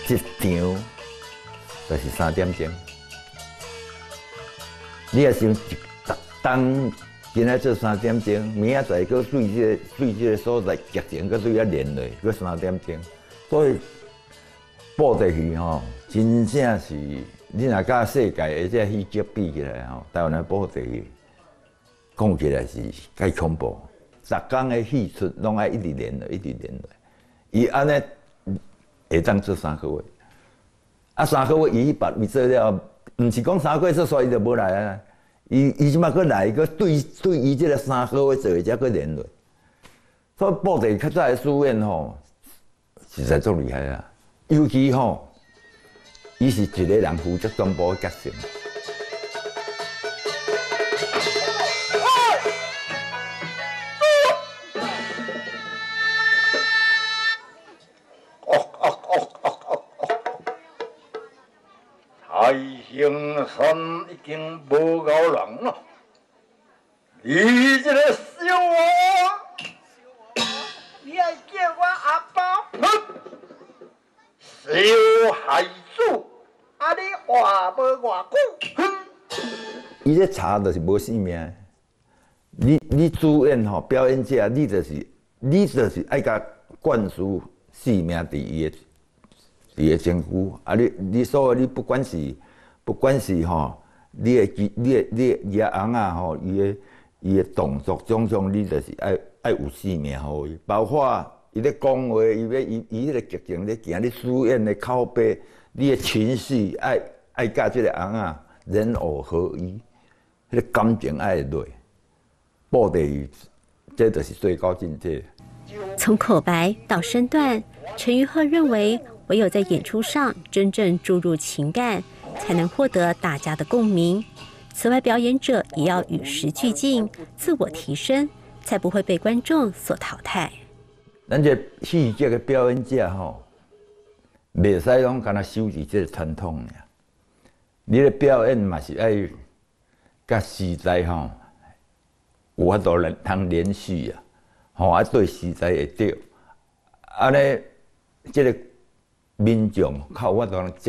一场就是3点钟。你也想当今仔做3点钟，明仔载搁对这个所在剧情搁对遐连落，搁3点钟。所以布袋戏吼，真正是你若甲世界的这戏剧比起来吼，台湾的布袋戏讲起来是介恐怖。逐工的戏出拢爱一直连落，一直连落。伊安尼会当做3个月，啊3个月伊别伊做了，毋是讲3个月做煞伊就无来啊。伊即摆搁来，搁对伊即个3个月做的才搁连落。所以布袋较早的书院吼，实在足厉害啊！尤其吼，伊是一个人负责全部的角色。 太行山已经无够人了，你这个小娃，你还叫我阿爸？小孩子，啊你话无偌久？ 伊咧查就是无性命。你主演吼表演者，你就是爱甲灌输性命伫伊的身躯。啊你所有你不管是吼，你的野翁啊吼，伊的动作种种，你就是爱有性命互伊，包括伊咧讲话，伊迄个剧情咧行，你主演的口碑，你的情绪爱甲即个翁啊人偶合一，迄个感情爱落。布袋戏，这就是最高境界。 从口白到身段，陈玉鹤认为，唯有在演出上真正注入情感，才能获得大家的共鸣。此外，表演者也要与时俱进，自我提升，才不会被观众所淘汰。 咱这戏剧的表演者吼，袂使拢干那守住这个传统呀。你的表演嘛是爱甲时代吼。有法度通连续啊，吼啊对时代会对，安尼即个民众较有法度接